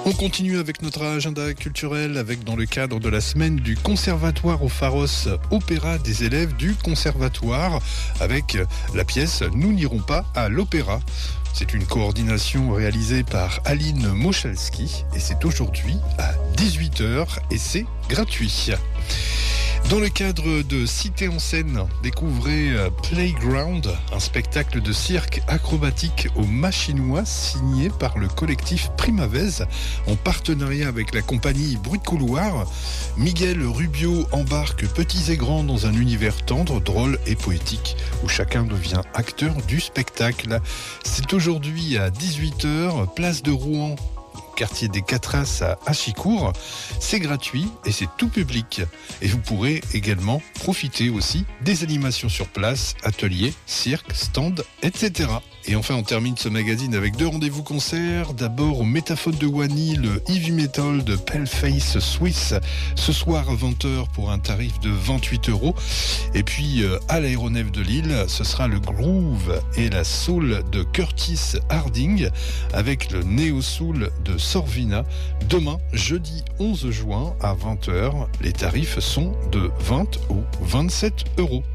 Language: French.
On continue avec notre agenda culturel avec dans le cadre de la semaine du Conservatoire au Pharos, opéra des élèves du Conservatoire avec la pièce Nous n'irons pas à l'opéra. C'est une coordination réalisée par Aline Mochalski et c'est aujourd'hui à 18h et c'est gratuit. Dans le cadre de Cité en scène, découvrez Playground, un spectacle de cirque acrobatique au Machinois signé par le collectif Primavez en partenariat avec la compagnie Bruit de Couloir. Miguel Rubio embarque petits et grands dans un univers tendre, drôle et poétique où chacun devient acteur du spectacle. C'est aujourd'hui à 18h, place de Rouen, quartier des Quatras à Achicourt. C'est gratuit et c'est tout public. Et vous pourrez également profiter aussi des animations sur place, ateliers, cirque, stand, etc. Et enfin, on termine ce magazine avec 2 rendez-vous concerts. D'abord au Métaphone de Wany, le heavy metal de Paleface Suisse, ce soir à 20h pour un tarif de 28 €. Et puis à l'Aéronef de Lille, ce sera le groove et la soul de Curtis Harding avec le néo-soul de Sorvina. Demain, jeudi 11 juin à 20h, les tarifs sont de 20 ou 27 €.